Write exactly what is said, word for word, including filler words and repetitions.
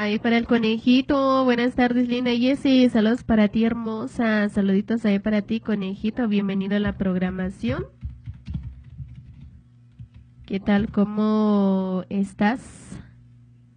Ahí para el conejito, buenas tardes, linda Jessie, saludos para ti, hermosa, saluditos ahí para ti, conejito, bienvenido a la programación. ¿Qué tal? ¿Cómo estás?